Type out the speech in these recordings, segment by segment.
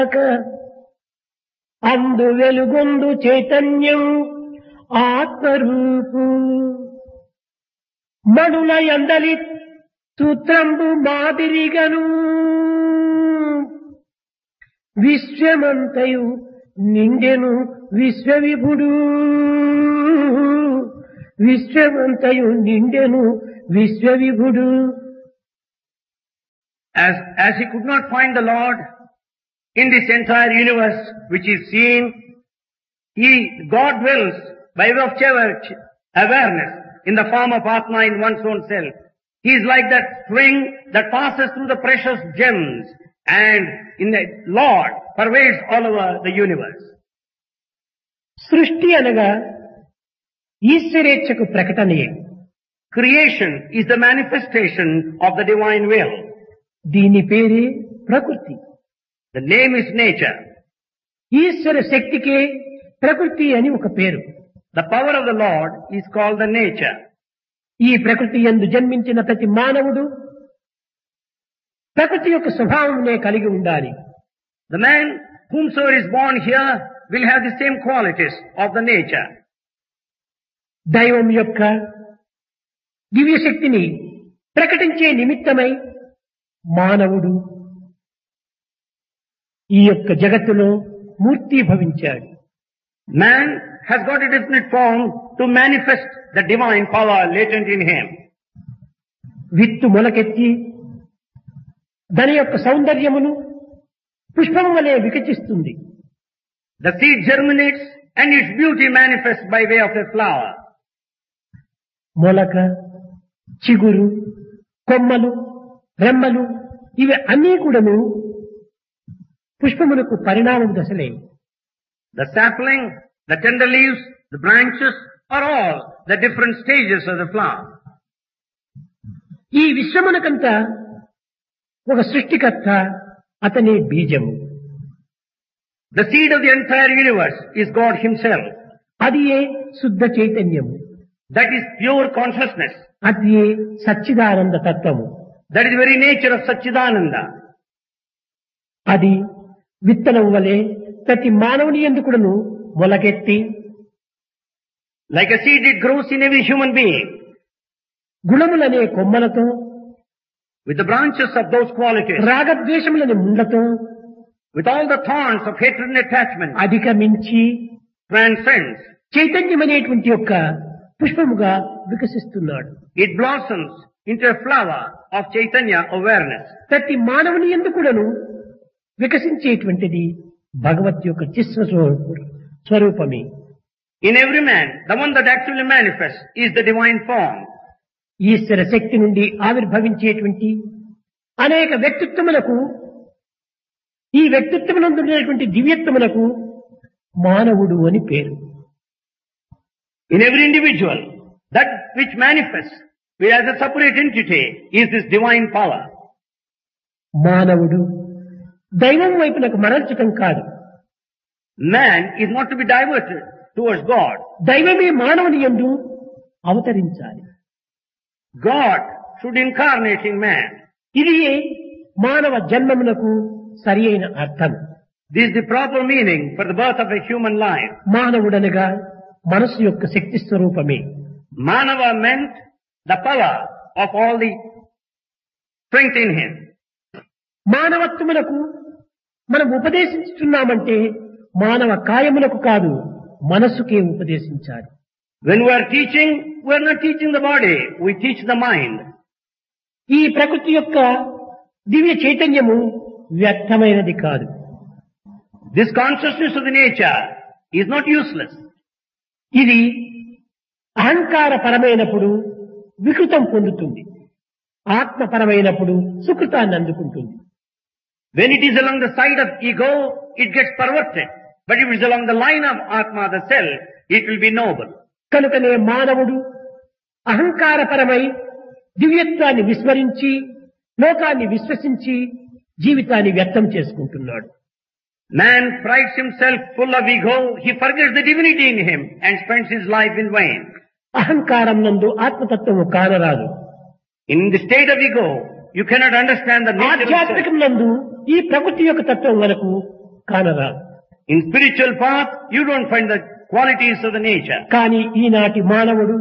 అందు వెలుగొందు చైతన్యం ఆత్మరూపు మణుల యందలి సూత్రంబు మాదిరిగను విశ్వమంతయు నిండెను విశ్వవిభుడు విశ్వమంతయు నిండెను విశ్వవిభుడు. As he could not find the Lord in this entire universe which is seen, God dwells by way of awareness in the form of Atma in one's own self. He is like that string that passes through the precious gems and in the Lord pervades all over the universe. సృష్టి అనగా ఈశ్వరేచ్ఛకు ప్రకటనయే. Creation is the manifestation of the divine will. దీని పేరే ప్రకృతి. The name is nature. ఈశ్వర శక్తికే ప్రకృతి అని ఒక పేరు. The power of the Lord is called the nature. ఈ ప్రకృతి యందు జన్మించిన ప్రతి మానవుడు ప్రకృతి యొక్క స్వభావమునే కలిగి ఉండాలి. The man whomsoever is born here will have the same qualities of the nature. దైవం యొక్క దివ్య శక్తిని ప్రకటించే నిమిత్తమై మానవుడు ఈ యొక్క జగత్తులో మూర్తీభవించాడు. Man has got a definite form to manifest the divine power latent in him. విత్తు మొలకెత్తి దాని యొక్క సౌందర్యమును పుష్పం వలె వికచిస్తుంది. The seed germinates and its beauty manifests by way of a flower. మొలక, చిగురు, కొమ్మలు, రెమ్మలు ఇవి అన్నీ కూడాను పుష్పములకు పరిణామం దశలే. The sapling, the tender leaves, the branches are all the different stages of the flower. ఈ విశ్వమునకంతా ఒక సృష్టికర్త, అతనే బీజము. The seed of the entire universe is God himself. అది ఏ శుద్ధ చైతన్యము. That is pure consciousness. అది ఏ సచ్చిదానంద తత్వము. That is the very nature of Satchidananda. అది విత్తనం వలె ప్రతి మానవుని యందు కూడాను మొలకెత్తి like a seed it grows in every human being. గుణములనే కొమ్మలతో with the branches of those qualities, రాగద్వేషములనే ముండ్లతో with all the thorns of hatred and attachment, అధిగమించి transcends. చైతన్యమనేటువంటి యొక్క పుష్పముగా వికసిస్తున్నాడు. It blossoms into a flower of Chaitanya awareness. ప్రతి మానవుని యందు కూడాను వికసించేటువంటిది భగవత్ యొక్క చిత్స్వ స్వరూపమే. In every man, the one that actually manifests is the divine form. ఈశ్వర శక్తి నుండి ఆవిర్భవించేటువంటి అనేక వ్యక్తిత్వములకు, ఈ వ్యక్తిత్వమునందు ఉండేటువంటి దివ్యత్వములకు మానవుడు అని పేరు. In every individual, that which manifests as a separate entity is this divine power. మానవుడు దైవం వైపునకు మరల్చటం కాదు. Man is not to be diverted towards God. దైవమే మానవుని యందు అవతరించాలి. God should incarnate in man. ఇది మానవ జన్మమునకు సరి అయిన అర్థం. This is the proper meaning for the birth of a human life. మానవుడనగా మనసు యొక్క శక్తి స్వరూపమే. Manava meant the power of all the strength in him. మానవత్వములకు మనం ఉపదేశిస్తున్నామంటే మానవ కాయములకు కాదు, మనసుకే ఉపదేశించాలి. When we are teaching, we are not teaching the body, we teach the mind. ఈ ప్రకృతి యొక్క దివ్య చైతన్యము వ్యర్థమైనది కాదు. This consciousness of the nature is not useless. ఇది అహంకారపరమైనప్పుడు వికృతం పొందుతుంది, ఆత్మపరమైనప్పుడు సుకృతాన్ని అందుకుంటుంది. When it is along the side of ego, it gets perverted. But if it is along the line of Atma, the self, it will be noble. కనుకనే మానవుడు అహంకారపరమై దివ్యత్వాన్ని విస్మరించి లోకాన్ని విశ్వసించి జీవితాన్ని వ్యర్థం చేసుకుంటున్నాడు. Man prides himself full of ego, he forgets the divinity in him and spends his life in vain. అహంకారం నందు ఆత్మతత్వము కానరాదు. In the state of ego, you cannot understand the nature of self. ఆధ్యాత్మికం నందు ఈ ప్రకృతి యొక్క తత్వం వరకు కానరాదు. In spiritual path, you don't find the qualities of the nature. కానీ ఈనాటి మానవుడు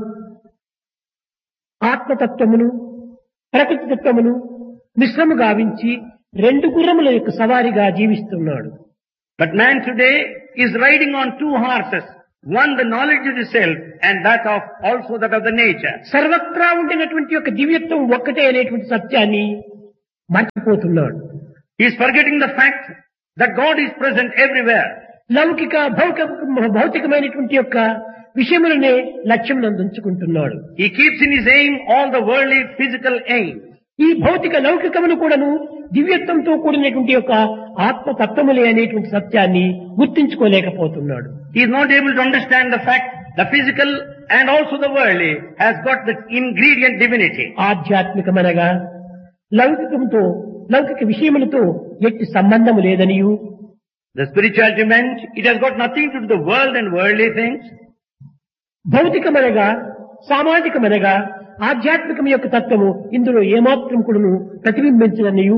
ఆత్మతత్వమును ప్రకృతి తత్వమును మిశ్రము గావించి రెండు గుర్రముల యొక్క సవారిగా జీవిస్తున్నాడు. But man today is riding on two horses. One, the knowledge of the self, and that of also that of the nature. సర్వత్రా ఉండినటువంటి యొక్క దివ్యత్వం ఒక్కటే అనేటువంటి సత్యాన్ని మర్చిపోతున్నాడు. He is forgetting the fact that God is present everywhere. లౌకిక భౌతికమైనటువంటి యొక్క విషయములనే లక్ష్యం నందుంచుకుంటున్నాడు. He keeps in his aim all the worldly physical aims. ఈ భౌతిక లౌకికమును కూడాను దివ్యత్వంతో కూడినటువంటి యొక్క ఆత్మతత్వములే అనేటువంటి సత్యాన్ని గుర్తించుకోలేకపోతున్నాడు. He is not able to understand the fact the physical and also the worldly has got the ingredient divinity. ఆధ్యాత్మికమనగా లౌకికంతో లౌకిక విషయములతో ఎట్టి సంబంధము లేదనియు, The spirituality meant it has got nothing to do with the world and worldly things. భౌతికమనగా సామాజికమనగా ఆధ్యాత్మికం యొక్క తత్వము ఇందులో ఏమాత్రం కూడాను ప్రతిబింబించదనియు,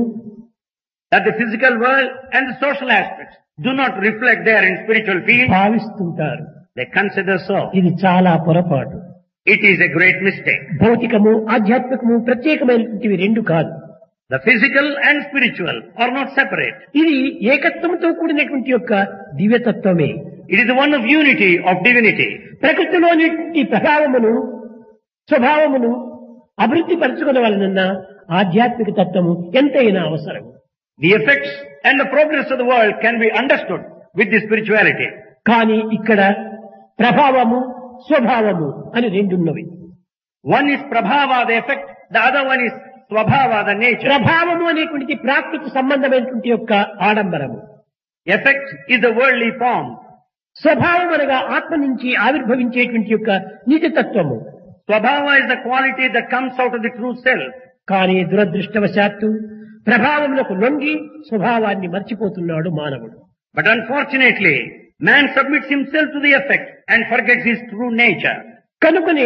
That the physical world and the social aspects do not reflect there in spiritual field. భావిస్తుంటారు. They consider so. ఇది చాలా పొరపాటు. It is a great mistake. భౌతికము ఆధ్యాత్మికము ప్రత్యేకమైనటువంటివి రెండు కాదు. The physical and spiritual are not separate. ఇది ఏకత్వంతో కూడినటువంటి యొక్క దివ్యతత్వమే. It is the one of unity, of divinity. ప్రకృతిలోని ప్రభావమును స్వభావమును అభివృద్ధి పరచుకోవాలన్న ఆధ్యాత్మిక తత్వము ఎంతైనా అవసరం. The effects and the progress of the world can be understood with the spirituality. కానీ ఇక్కడ ప్రభావము స్వభావము అని రెండున్నవి. One is prabhava, the effect. The other one is swabhava, the nature. ప్రభావము అనేటువంటిది ప్రాకృతి సంబంధమైనటువంటి యొక్క ఆడంబరము. Effect is the worldly form. స్వభావం అనగా ఆత్మ నుంచి ఆవిర్భవించేటువంటి యొక్క నిజతత్వము. Swabhava is the quality that comes out of the true self. కానీ దురదృష్టవశాత్తు ప్రభావములకు లొంగి స్వభావాన్ని మర్చిపోతున్నాడు మానవుడు. But unfortunately, man submits himself to the effect and forgets his true nature. కనుకనే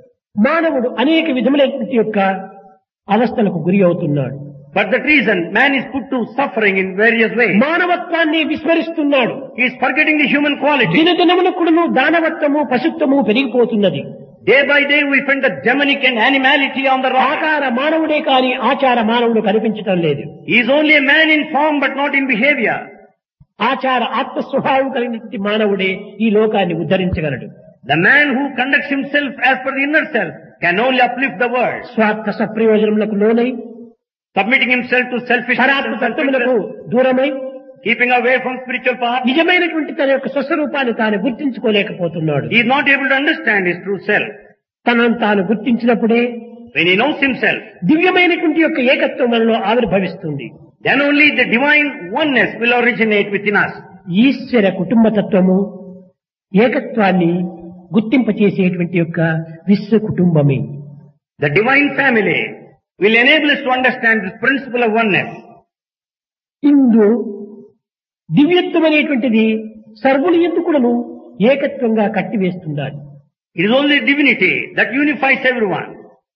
మానవుడు అనేక విధములైనటువంటి యొక్క అవస్థలకు గురి అవుతున్నాడు. For that reason, man is put to suffering in various ways. మానవత్వాన్ని విస్మరిస్తున్నాడు. He is forgetting the human quality. దినదినమునకును దానవత్వము పశుత్వము పెరిగిపోతున్నది. Day by day we find the demonic and animality on the rock. ఆకార మానవుడే కాని ఆచార మానవుడు కనిపించటం లేదు. He is only a man in form but not in behavior. ఆచార ఆత్మస్వభావం కలిగినటువంటి మానవుడే ఈ లోకాన్ని ఉద్ధరించగలడు. The man who conducts himself as per the inner self can only uplift the world. స్వార్థ సప్రయోజనములకు లోనై Submitting himself to selfish పరాత్మ తత్వములకు దూరమై keeping away from spiritual path. నిజమైనటువంటి తన యొక్క స్వస్వరూపాన్ని తాను గుర్తించుకోలేకపోతున్నాడు. He is not able to understand his true self. తనను తాను గుర్తించినప్పుడే When he knows himself, దివ్యమైనటువంటి యొక్క ఏకత్వం మనలో ఆవిర్భవిస్తుంది. then only the divine oneness will originate within us. ఈశ్వర కుటుంబ తత్వము ఏకత్వాన్ని గుర్తింపచేసేటువంటి యొక్క విశ్వ కుటుంబమే. The divine family will enable us to understand this principle of oneness. ఇందు దివ్యత్వం అనేటువంటిది సర్వులు ఎందుకును ఏకత్వంగా కట్టివేస్తుండాలి. It is only divinity that unifies everyone.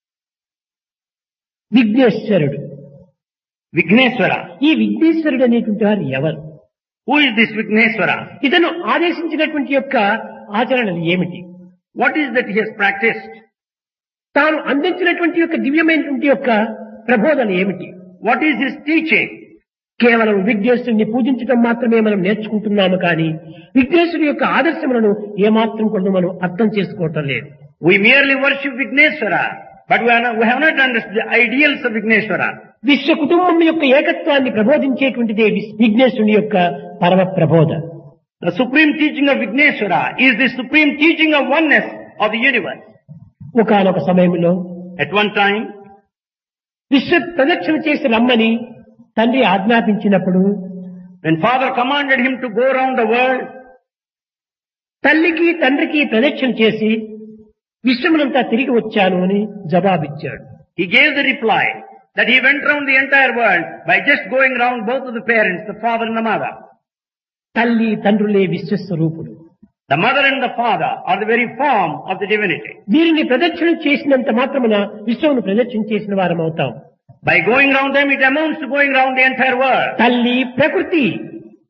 విఘ్నేశ్వరుడు, Vigneswara. ఈ విఘ్నేశ్వరుడు అనేటువంటి వారు ఎవరు? Who is this Vigneswara? ఇతను ఆదేశించినటువంటి యొక్క ఆచరణలు ఏమిటి? What is that he has practiced? తాను అందించినటువంటి యొక్క దివ్యమైనటువంటి యొక్క ప్రబోధనలు ఏమిటి? What is his teaching? కేవలం విఘ్నేశ్వరుని పూజించడం మాత్రమే మనం నేర్చుకుంటున్నాము కానీ విఘ్నేశ్వరుని యొక్క ఆదర్శములను ఏమాత్రం కూడా మనం అర్థం చేసుకోవటం లేదు. We merely worship Vigneswara, but we have not understood the ideals of Vigneswara. విశ్వ కుటుంబం యొక్క ఏకత్వాన్ని ప్రబోధించేటువంటిదే విఘ్నేశ్వరుని యొక్క పరమ ప్రబోధ. The supreme teaching of Vigneswara is the supreme teaching of oneness of the universe. ఒకానొక సమయంలో At one time, విశ్వ ప్రదక్షిణ చేసి రమ్మని తండ్రి ఆజ్ఞాపించినప్పుడు when father commanded him to go around the world, తల్లికి తండ్రికి ప్రదక్షిణ చేసి విశ్వమునంతా తిరిగి వచ్చాను అని జవాబిచ్చాడు. he gave the reply that he went around the entire world by just going around both of the parents, the father and the mother. తల్లి తండ్రులే విశ్వస్వరూపుడు. The mother and the father are the very form of the divinity. వీరిని ప్రదక్షిణ చేసినంత మాత్రమున విశ్వమును ప్రదక్షిణ చేసిన వారం అవుతాం. By going around them, it amounts to going around the entire world. తల్లి ప్రకృతి,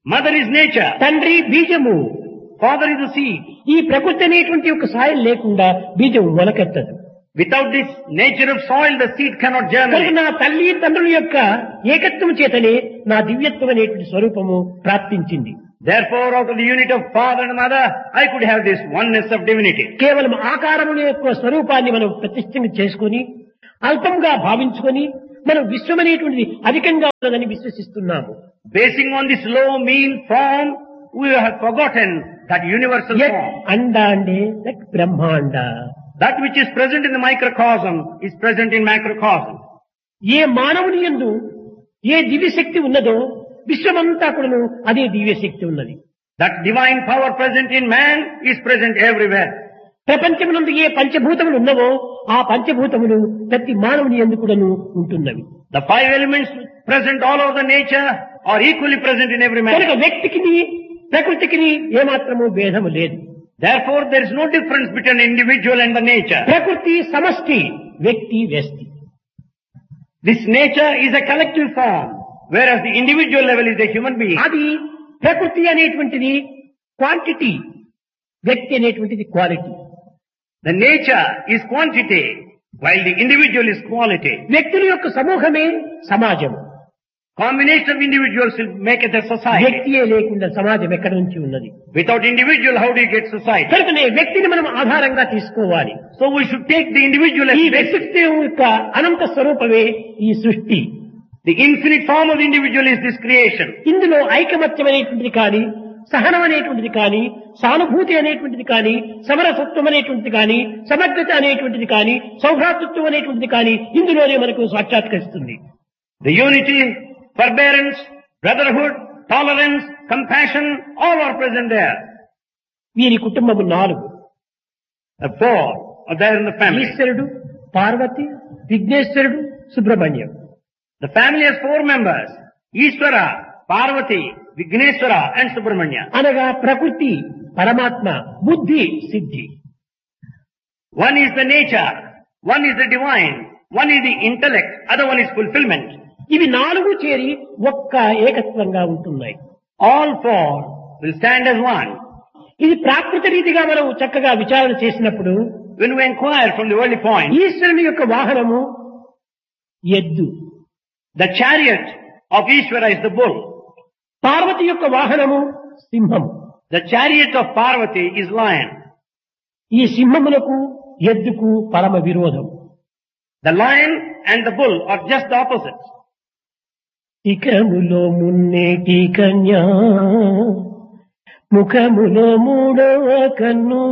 Mother is nature. తండ్రి బీజము. Father is the seed. ఈ ప్రకృతి అనేటువంటి ఒక సాయం లేకుండా బీజం మొలకెత్తదు. Without this nature of soil, the seed cannot కనుక germinate. నా తల్లి తండ్రుల యొక్క ఏకత్వం చేతనే నా దివ్యత్వం అనేటువంటి స్వరూపము ప్రాప్తించింది. Therefore, out of the unit of father and mother, I could have this oneness of divinity. కేవలం ఆకారముల యొక్క స్వరూపాన్ని మనం ప్రతిష్ఠ చేసుకొని అల్పంగా భావించుకొని మనం విశ్వం అనేటువంటిది అధికంగా ఉన్నదని విశ్వసిస్తున్నాము. Basing on this low, mean form, we have forgotten that universal యత్ form. అండాండే that Brahmanda. That which is present in the microcosm is present in macrocosm. ఏ మానవుని యందు ఏ దివ్యశక్తి ఉన్నదో విశ్వమంతా కూడాను అదే దివ్యశక్తి ఉన్నది. That divine power present in man is present everywhere. ప్రపంచమునందు ఏ పంచభూతములు ఉన్నవో ఆ పంచభూతములు ప్రతి మానవుని యందు కూడాను ఉంటున్నవి. The five elements present all over the nature are equally present in every man. కనుక వ్యక్తికి ప్రకృతికి ఏమాత్రము భేదము లేదు. Therefore, there is no difference between the individual and the nature. ప్రకృతి సమష్టి, వ్యక్తి వ్యష్టి. This nature is a collective form, whereas the individual level is a human being. అది ప్రకృతి అనేటువంటిది క్వాంటిటీ, వ్యక్తి అనేటువంటిది quality. The nature is quantity, while the individual is quality. వ్యక్తుల యొక్క సమూహమే సమాజం. Combination of individuals will make it a society. వ్యక్తియే లేకుండా సమాజం ఎక్కడి నుంచి ఉన్నది? Without individual, how do you get society? కనుకనే వ్యక్తిని మనం ఆధారంగా తీసుకోవాలి. So we should take the individual as ఈ basic. వ్యక్తిత్వం యొక్క అనంత స్వరూపమే ఈ సృష్టి. The infinite form of the individual is this creation. ఇందులో ఐకమత్యం అనేటువంటిది కానీ, సహనం అనేటువంటిది కానీ, సానుభూతి అనేటువంటిది కానీ, సమరసత్వం అనేటువంటిది కానీ, సమగ్రత అనేటువంటిది కానీ, సౌభ్రాతృత్వం అనేటువంటిది కానీ ఇందులోనే మనకు సాక్షాత్కరిస్తుంది. The unity, forbearance, brotherhood, tolerance, compassion, all are present there. వీరి కుటుంబము 4. The four are there in the family. ఈశ్వరుడు, పార్వతి, విఘ్నేశ్వరుడు, Subrahmanyam. The family has 4 members. Ishvara, Parvati, Vigneshwara and Subramanya. అనగా ప్రకృతి, పరమాత్మ, బుద్ధి, సిద్ధి. One is the nature, one is the divine, one is the intellect, other one is fulfillment. ఇవి 4 చేరి ఒక్క ఏకత్వంగా ఉంటున్నాయి. All 4 will stand as one. ఇది ప్రాకృత రీతిగా మనం చక్కగా విచారణ చేసినప్పుడు When we inquire from the early point, ఈశ్వరుని యొక్క వాహనము ఎద్దు, the chariot of Ishvara is the bull. Parvati యొక్క వాహనము సింహం. The chariot of Parvati is lion. ఈ సింహములకు ఎద్దుకు పరమ విరోధం. The lion and the bull are just the opposites. ఇకములో మున్నేటి కన్యా, ముఖములో 3వ కన్ను,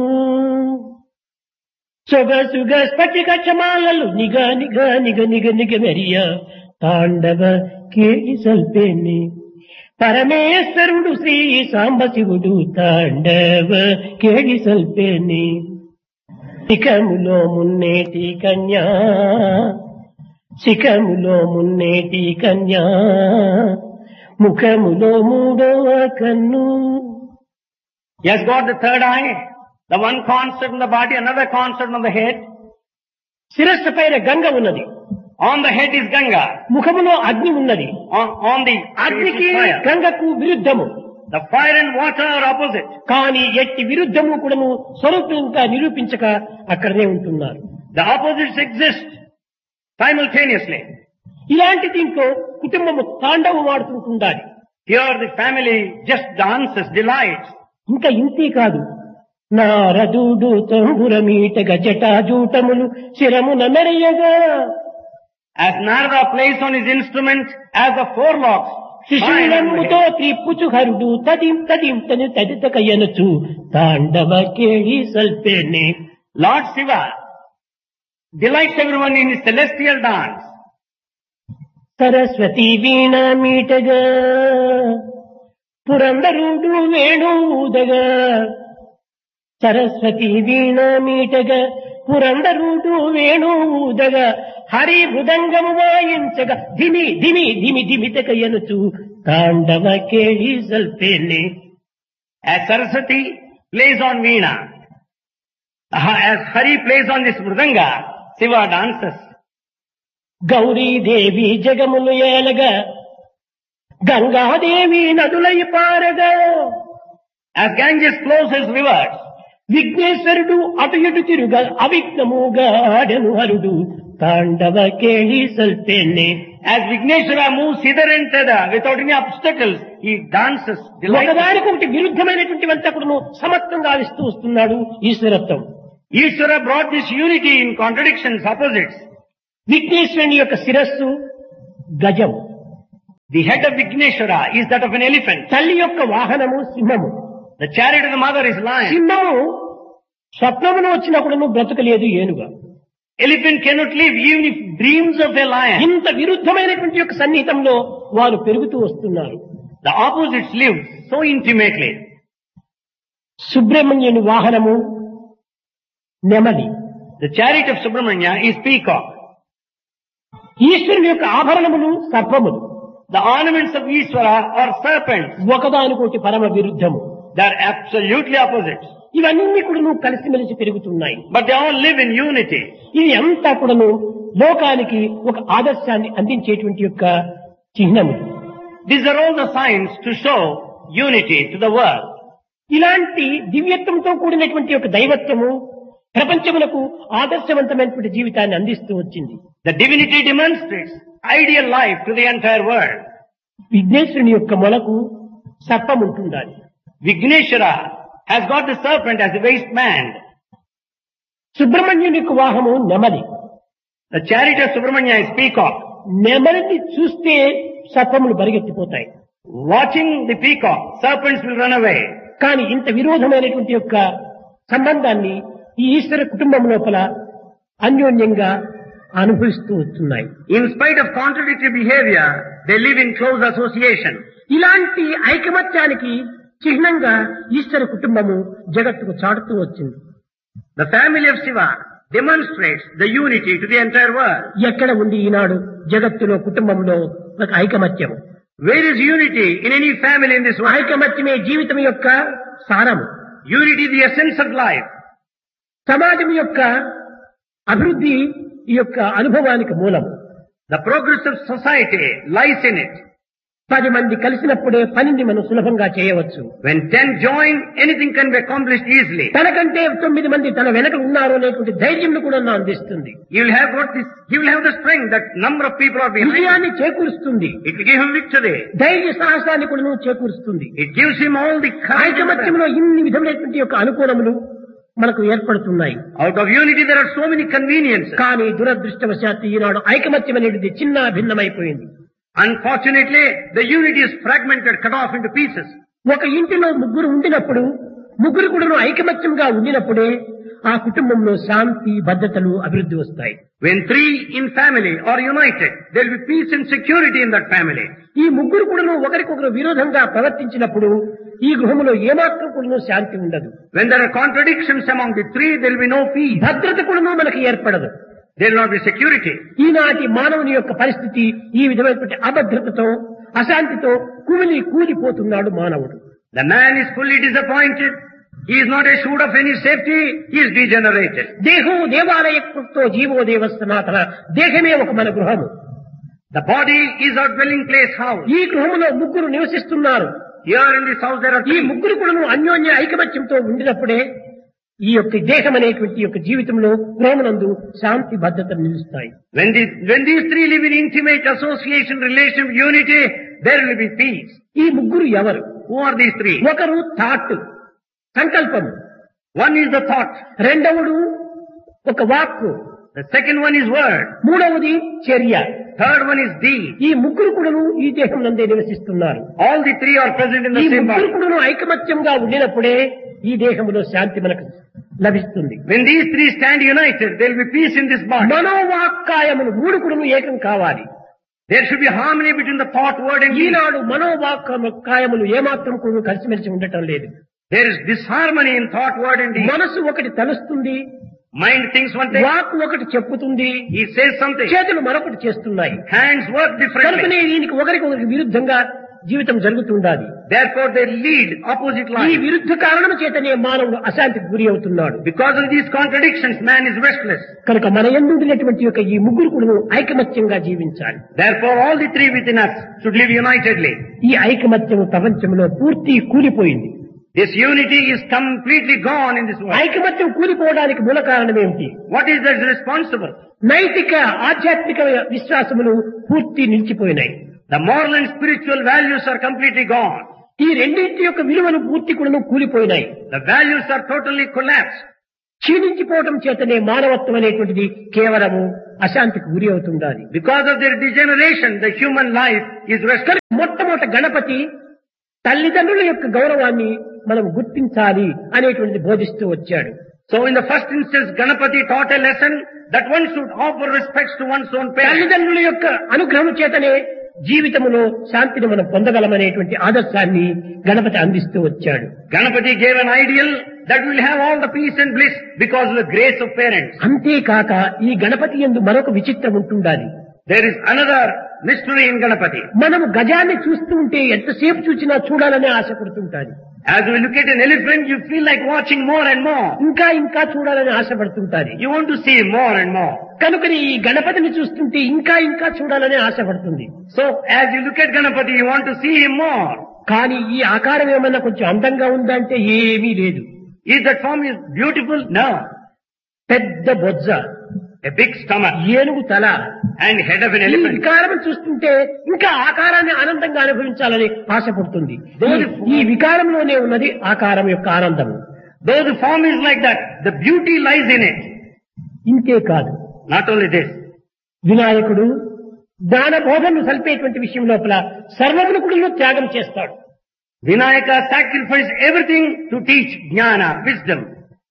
సొగసుగ స్ఫటిక చమాలలు నిగ నిగ నిగ నిగ నిగ మెరియా తాండవ కేళి సల్పేని. పరమేశ్వరుడు శ్రీ సాంబశివుడు తాండవ కేళి సల్పేని. శిఖములో మున్నేటి కన్యా, శిఖములో మున్నేటి కన్యా, ముఖములో 3వ కన్ను. He has got the third eye, the one concert on the body, another concert on the head. శిరస్సు పైన గంగ ఉన్నది, On the head is Ganga. ముఖములో అగ్ని ఉన్నది. On the అగ్నికి face is fire. గంగకు విరుద్ధము. The fire and water are opposite. కానీ ఎట్టి విరుద్ధము కూడాను స్వరూపంగా నిరూపించక అక్కడనే ఉంటున్నారు. The opposites exist simultaneously. ఇలాంటి దీంట్లో కుటుంబము తాండవం ఆడుతుంటుండాలి. Here the family just dances, delights. ఇంకా ఇంతే కాదు, నారదుడు తంబురమీటగ జటాజూటములు శిరమున మెరయగా, As Narada plays on his instrument, as the forelocks శిశువులమ్ముతో త్రిప్పుచు హరుడు తదిం తదిం తని తదితకయనుచు తాండవ కేళి సల్పేని. Lord Shiva delights everyone in his celestial dance. Saraswati veena మీటగా, పురందరుడు Venu ఊదగా, Saraswati veena మీటగా, పురందరుడు Venu ఊదగా, Hari మృదంగము వాయించగా ధిమి ధిమి ధిమి ధిమితకయనుచు Tandava కేళి సల్పేని. As Saraswati plays on Veena, as Hari plays on this Mridanga, Shiva dances. Gauri Devi జగములు ఏలగా, Gangadevi నదులై పారగా As Ganges flows his rivers, విఘ్నేశ్వరుడు అటు ఇటు తిరుగ అవిఘ్నముగా ఆడను హరుడు తాండవ కేళి సల్పేనే. as Vigneshwara moves hither and thither without any obstacles, he dances delightfully. ఒకదానికొకటి విరుద్ధమైనటువంటి వంతకుడును సమత్వంగా ఇస్తూ వస్తున్నాడు ఈశ్వరత్వం. Ishvara brought this unity in contradictions, opposites. విఘ్నేశ్వరుని యొక్క శిరస్సు గజం, The head of Vigneshwara is that of an elephant. తల్లి యొక్క వాహనము సింహము. The chariot of the mother is lion. సింహము స్వప్నమును వచ్చినప్పుడు బ్రతకలేదు ఏనుగా. Elephant cannot live even if dreams of a lion. ఇంత విరుద్ధమైనటువంటి యొక్క సన్నిహితంలో వారు పెరుగుతూ వస్తున్నారు. The opposites live so intimately. సుబ్రహ్మణ్యుని వాహనము నెమలి, The chariot of Subramanya is peacock. ఈశ్వరుని యొక్క ఆభరణములు సర్పములు. The ornaments of Ishvara are serpents. ఒకదానికొకటి పరమ విరుద్ధము. They are absolutely opposites. ఇవన్నీ కూడా కలిసిమెలిసి పెరుగుతున్నాయి. But they all live in unity. ఇది అంతా కూడాను లోకానికి ఒక ఆదర్శాన్ని అందించేటువంటి యొక్క చిహ్నము. These are all the signs to show unity to the world. ఇలాంటి దివ్యత్వంతో కూడినటువంటి యొక్క దైవత్వము ప్రపంచములకు ఆదర్శవంతమైనటువంటి జీవితాన్ని అందిస్తూ వచ్చింది. The divinity demonstrates ideal life to the entire world. విఘ్నేశ్వరుని యొక్క మొలకు సర్పం ఉంటుండాలి. Vigneshwara has got the serpent as a waistband. సుబ్రహ్మణ్యుని యొక్క వాహనము నెమలి. The chariot of Subramanya is peacock. నెమలిని చూస్తే సర్పములు పరిగెత్తిపోతాయి. Watching the peacock, serpents will run away. కానీ ఇంత విరోధమైనటువంటి యొక్క సంబంధాన్ని ఈ ఈశ్వర కుటుంబం లోపల అన్యోన్యంగా అనుభవిస్తూ వస్తున్నాయి. In spite of contradictory behavior, they live in close association. ఇలాంటి ఐకమత్యానికి చిహ్నంగా ఈశ్వర కుటుంబము జగత్తుకు చాటుతూ వచ్చింది. The family of Shiva demonstrates the unity to the entire world. ఎక్కడ ఉంది ఈనాడు జగత్తులో కుటుంబంలో ఒక ఐకమత్యం? Where is unity in any family in this world? ఐకమత్యమే జీవితం యొక్క సారము. Unity is the essence of life. సమాజం యొక్క అభివృద్ధి ఈ యొక్క అనుభవానికి మూలం. The progress of society lies in it. 10 మంది కలిసినప్పుడే పనిని మనం సులభంగా చేయవచ్చు. When 10 join, anything can be accomplished easily. తనకంటే 9 మంది తన వెనక ఉన్నారు అనేటువంటి ధైర్యం కూడా అందిస్తుంది. You will have the strength that number of people are behind. విజయాన్ని చేకూరుస్తుంది. It will give him victory. ధైర్య సాహసాన్ని కూడా చేకూరుస్తుంది. It gives him all the courage. ఐకమత్యంలో ఇన్ని విధమైనటువంటి యొక్క అనుకూలములు మనకు ఏర్పడుతున్నాయి. Out of unity there are so many conveniences. కానీ దురదృష్టవశాత్తు ఈనాడు ఐకమత్యం అనేది చిన్న భిన్నమైపోయింది. Unfortunately, the unity is fragmented, cut off into pieces. ఒక ఇంటిలో ముగ్గురు ఉండినప్పుడు ముగ్గురు కూడా ఐకమత్యంగా ఉండినప్పుడే ఆ కుటుంబంలో శాంతి భద్రతలు అభివృద్ధి వస్తాయి. When 3 in family are united, there will be peace and security in that family. ఈ ముగ్గురు కూడా ఒకరికొకరు విరోధంగా ప్రవర్తించినప్పుడు ఈ గృహంలో ఏమాత్రం కూడా శాంతి ఉండదు. When there are contradictions among the 3, there will be no peace. భద్రత కూడా మనకి ఏర్పడదు. There will not be security. ఈనాటి మానవుని యొక్క పరిస్థితి ఈ విధమైనటువంటి అభద్రతతో అశాంతితో కూలిపోతున్నాడు మానవుడు. The man is fully disappointed. He is not assured of any safety. He is degenerated. దేహో దేవాలయకృతో GO దేవ సనాతన. దేహమే ఒక మన గృహము. The body is our dwelling place house. ఈ గృహములో ముగ్గురు నివసిస్తున్నారు. Here in this house there are ఈ 3. ముగ్గురు కూడా అన్యోన్య ఐకమత్యంతో ఉండినప్పుడే ఈ యొక్క దేహం అనేటువంటి యొక్క జీవితంలో గృహమునందు శాంతి భద్రతలు నిలుస్తాయి. When these 3 live in intimate association, relation, unity, there will be peace. ఈ ముగ్గురు ఎవరు? Who are these 3? ఒకరు థాట్, సంకల్పము. One is the thought. రెండవడు ఒక వాక్కు. The second one is word. మూడవది చర్య. Third one is deed. ఈ ముగ్గురు కూడాను ఈ దేహం నందే నివసిస్తున్నారు. All the 3 are present in the ఈ same ముగ్గురు body. కూడాను ఐకమత్యంగా ఉండినప్పుడే ఈ దేహంలో శాంతి మనకు లభిస్తుంది. When these 3 stand united, there will be peace in this body. మనోవాక్కాయములు 3 కూడాను ఏకం కావాలి. There should be harmony between the thought, word and deed. ఈనాడు మనోవాక్కాయములు ఏమాత్రం కూడా కలిసిమెలిసి ఉండటం లేదు. There is disharmony in thought, word and deed. మనసు ఒకటి తలుస్తుంది, Mind thinks one thing, walk ఒకటి చెప్పుతుంది, he says something. చేతులు మరొకటి చేస్తున్నాయి. Hands work differently. కనుకనే దీనికి ఒకరికొకరికి విరుద్ధంగా జీవితం జరుగుతుండాలి. Therefore they lead opposite ఈ life. విరుద్ధ కారణం చేతనే మానవుడు అశాంతికి గురి అవుతున్నాడు. Because of these contradictions, man is restless. కనుక మన యందు ఉండినటువంటి యొక్క ఈ ముగ్గురు కూడా ఐకమత్యంగా జీవించాలి. Therefore all the three within us should live unitedly. ఈ ఐకమత్యము ప్రపంచంలో పూర్తి కూలిపోయింది. This unity is completely gone in this world. ఐకమత్యం కూలిపోవడానికి మూల కారణం ఏమిటి? What is that responsible? నైతిక ఆధ్యాత్మిక విశ్వాసములు పూర్తి నిలిచిపోయినాయి. The moral and spiritual values are completely gone. ఈ రెండింటి యొక్క విలువలు పూర్తి కూడా కూలిపోయినాయి. The values are totally collapsed. క్షీణించిపోవడం చేతనే మానవత్వం అనేటువంటిది కేవలము అశాంతికి గురి అవుతుండాలి. Because of their degeneration, the human life is restless. మొట్టమొదట గణపతి తల్లిదండ్రుల యొక్క గౌరవాన్ని మనం గుర్తించాలి అనేటువంటిది బోధిస్తూ వచ్చాడు. So in the first instance, Ganapati taught a lesson that one should offer respects to one's own parents. తల్లిదండ్రుల యొక్క అనుగ్రహం చేతనే జీవితంలో శాంతిని మనం పొందగలమనేటువంటి ఆదర్శాన్ని గణపతి అందిస్తూ వచ్చాడు. Ganapati gave an ideal that will have all the peace and bliss because of the grace of parents. అంతేకాక ఈ గణపతి యందు మరొక విచిత్రం ఉంటుండాలి. There is another mystery in Ganapati. మనం గజాన్ని చూస్తూ ఉంటే ఎంతసేపు చూసినా చూడాలనే ఆశ పడుతుంటాది. As we look at an elephant, you feel like watching more and more. ఇంకా ఇంకా చూడాలని ఆశపడుతుంటాది. You want to see more and more. కనుకని ఈ గణపతిని చూస్తుంటే ఇంకా ఇంకా చూడాలని ఆశపడుతుంది. So as you look at Ganapati, you want to see him more. కానీ ఈ ఆకారం ఏమన్నా కొంచెం అందంగా ఉందా అంటే ఏమీ లేదు. Is that form is beautiful? No. పెద్ద బొజ్జ, A big stomach ఏనుగు తల, and head of an ఈ elephant. వికారం చూస్తుంటే ఇంకా ఆకారాన్ని ఆనందంగా అనుభవించాలని ఆశపడుతుంది. ఈ వికారంలోనే ఉన్నది ఆకారం యొక్క ఆనందము. Though the form is like that, the beauty lies in it. ఇంతే కాదు, Not only this, వినాయకుడు జ్ఞాన బోధనను సల్పేటువంటి విషయం లోపల సర్వమును కూడా త్యాగం చేస్తాడు. Vinayaka sacrificed everything to teach jnana, wisdom.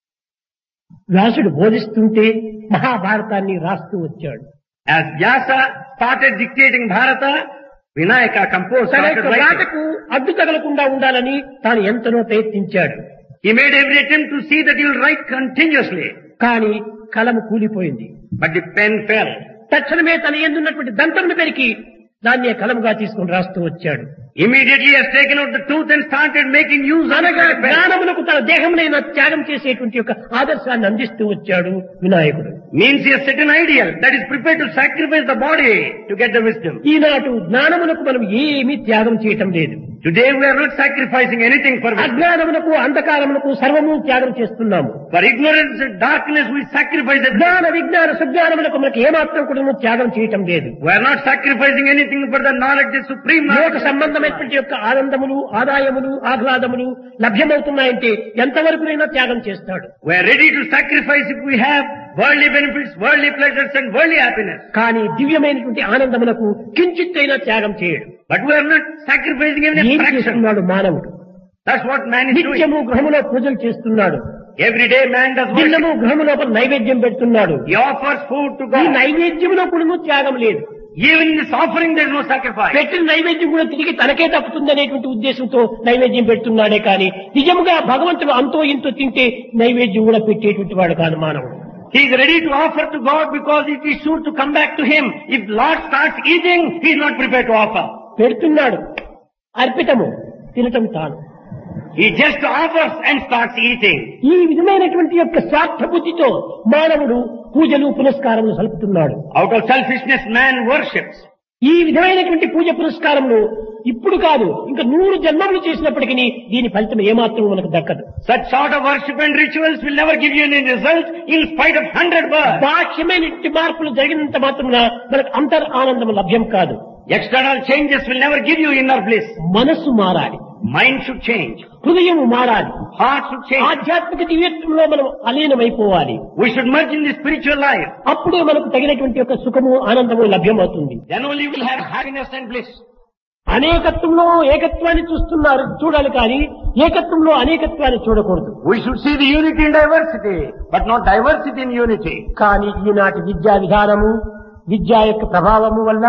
వ్యాసుడు బోధిస్తుంటే మహాభారతాన్ని రాస్తూ వచ్చాడు. As Vyasa started dictating Bharata, Vinayaka composed, తన started యొక్క writing. రాతకు అడ్డు తగలకుండా ఉండాలని తాను ఎంతనో ప్రయత్నించాడు. He made every attempt to see that he will write continuously, కానీ కలము కూలిపోయింది. but the pen fell. తక్షణమే తన ఎందున్నటువంటి దంతమును పెరికి దాన్నే కలముగా తీసుకుని రాస్తూ వచ్చాడు. Immediately has taken out the tooth and started making use of అనగా the pen. జ్ఞానములకు తన దేహమునైన త్యాగం చేసేటువంటి యొక్క ఆదర్శాన్ని అందిస్తూ వచ్చాడు వినాయకుడు. Means he has set an ideal that is prepared to sacrifice the body to get the wisdom. ఈనాడు జ్ఞానములకు మనం ఏమీ త్యాగం చేయటం లేదు. Today we are not sacrificing anything for wisdom. అజ్ఞానములకు అంధకారములకు సర్వము త్యాగం చేస్తున్నాము. For ignorance and darkness we sacrifice everything. జ్ఞాన విజ్ఞాన సుజ్ఞానములకు మనకు ఏమాత్రం కూడా త్యాగం చేయటం లేదు. We are not sacrificing anything for the knowledge, the supreme లోక knowledge. సంబంధమైనటువంటి యొక్క ఆనందములు, ఆదాయములు, ఆహ్లాదములు లభ్యమవుతున్నాయంటే ఎంతవరకునైనా త్యాగం చేస్తాడు. We are ready to sacrifice if we have worldly benefits, worldly pleasures and worldly happiness. కానీ దివ్యమైనటువంటి ఆనందములకు కించిత్తైనా త్యాగం చేయడు. But we are not sacrificing even ఏం a fraction. చేస్తున్నాడు మానవుడు? That's what man is doing. నిత్యము గృహములో పూజలు చేస్తున్నాడు. Every day man does worship. దినము గృహము లోపల నైవేద్యం పెడుతున్నాడు. He offers food to ఈ God. నైవేద్యంలో కూడా త్యాగం లేదు. Even in this offering there is no sacrifice. పెట్టిన నైవేద్యం కూడా తిరిగి తనకే తప్పుతుంది అనేటువంటి ఉద్దేశంతో నైవేద్యం పెడుతున్నాడే కానీ నిజముగా భగవంతుడు అంతో ఇంతో తింటే నైవేద్యం కూడా పెట్టేటువంటి వాడు కాదు మానవుడు. He is ready to offer to God because it is sure to come back to him. If Lord starts eating, he is not prepared to offer. పెడుతున్నాడు, అర్పితము, తినటం తాను. He just offers and starts eating. ఈ విధమైనటువంటి యొక్క స్వార్థ బుద్ధితో మానవుడు పూజలు పునస్కారములు సలుపుతున్నాడు. Out of selfishness man worships. ఈ విధమైనటువంటి పూజ పురస్కారములు ఇప్పుడు కాదు ఇంకా 100 జన్మములు చేసినప్పటికీ దీని ఫలితం ఏమాత్రం మనకు దక్కదు. Such sort of worship and rituals will never give you any result in spite of 100 births. బాహ్యమైనటువంటి మార్పులు జరిగినంత మాత్రమున మనకు అంతర్ ఆనందం లభ్యం కాదు. External changes will never give you inner bliss. మనస్సు మారాలి, Mind should change. హృదయం మారాలి, Heart should change. ఆధ్యాత్మిక దివ్యత్వంలో మనం అలీనమైపోవాలి. We should merge in the spiritual life. అప్పుడే మనకు తగినటువంటి యొక్క సుఖము ఆనందము లభ్యమవుతుంది. Then only we will have happiness and bliss. అనేకత్వంలో ఏకత్వాన్ని చూడాలి కానీ ఏకత్వంలో అనేకత్వాన్ని చూడకూడదు. We should see the unity in diversity, but not diversity in unity. కానీ ఈనాటి విద్యా విధానము, విద్య యొక్క ప్రభావము వల్ల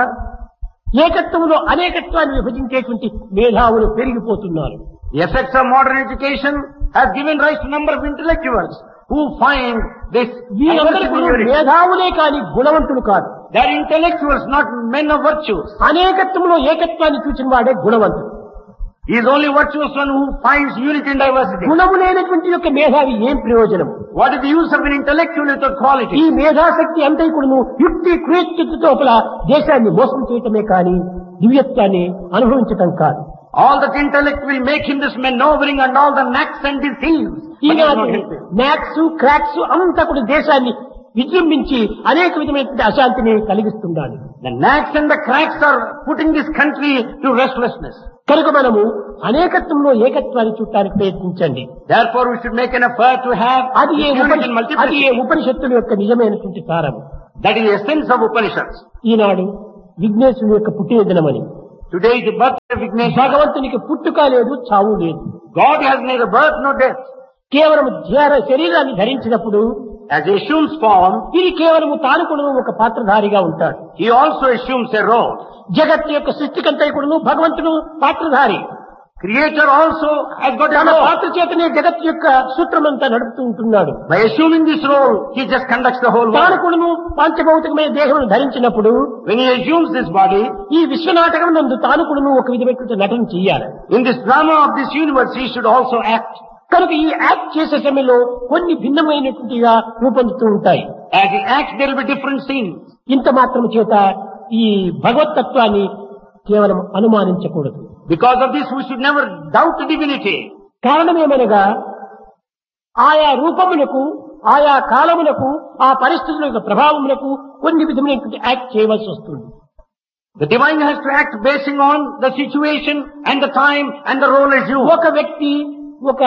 ఏకత్వంలో అనేకత్వాన్ని విభజించేటువంటి మేధావులు పెరిగిపోతున్నారు. The effects of modern education has given rise to a number of intellectuals who find this వీరందరూ diversity in unity. మేధావులే కానీ గుణవంతులు కాదు. They are intellectuals, not men of virtues. అనేకత్వంలో ఏకత్వాన్ని చూచిన వాడే గుణవంతుడు. He is only virtuous one who finds unity in diversity. గుణము లేనటువంటి యొక్క మేధావి ఏం ప్రయోజనం? What is the use of an intellectual without ఈ quality? మేధాశక్తి అంతా కూడాను యుక్తి కృత్యుతో దేశాన్ని మోసం చేయటమే కానీ దివ్యత్వాన్ని అనుభవించటం కాదు. All that intellect will make him this maneuvering and all the knacks and deceives. But it is not helping. Max cracks అంతా కూడా దేశాన్ని విజృంభించి అనేక విధమైనటువంటి అశాంతిని కలిగిస్తున్నాడు. The knacks and the cracks are putting this country to restlessness. కనుక మనము అనేకత్వంలో ఏకత్వాన్ని చూడటానికి ప్రయత్నించండి. Therefore we should make an effort to have అది ఏ unity in multiplicity. ఉపనిషత్తుల యొక్క నిజమైనటువంటి సారం. That is the essence of Upanishads. ఈనాడు విఘ్నేశ్వరుని యొక్క పుట్టిన దినమని. Today is the birthday of Vignesh. భగవంతునికి పుట్టుక లేదు, చావు లేదు. God has neither birth nor death. కేవలం శరీరాన్ని ధరించినప్పుడు As he assumes form, ఇది కేవలము తాను కూడా ఒక పాత్రధారిగా ఉంటాడు. he also assumes a role. జగత్తు యొక్క సృష్టికంతా కూడా భగవంతుడు పాత్రధారి. Creator also has got a తన role. పాత్ర చేతనే జగత్తు యొక్క సూత్రమంతా నడుపుతూ ఉంటున్నాడు. By assuming this role, he just conducts the whole తాను world. కూడా పాంచభౌతికమైన దేహం ధరించినప్పుడు When he assumes this body, ఈ విశ్వనాటకం నందు తాను కూడా ఒక విధమైనటువంటి నటన చెయ్యాలి. in this drama of this universe, he should also act. కనుక ఈ యాక్ట్ చేసే సమయంలో కొన్ని భిన్నమైనటువంటిగా రూపొందుతూ ఉంటాయి. As he acts, there will be different scenes. ఇంత మాత్రం చేత ఈ భగవత్తత్వాన్ని కేవలం అనుమానించకూడదు. Because of this, we should never doubt the divinity. కారణమేమనగా ఆయా రూపములకు, ఆయా కాలములకు, ఆ పరిస్థితుల యొక్క ప్రభావములకు కొన్ని విధమైనటువంటి యాక్ట్ చేయవలసి వస్తుంది. The divine has to act basing on the situation and the time and the role assumed. ఒక వ్యక్తి ఒక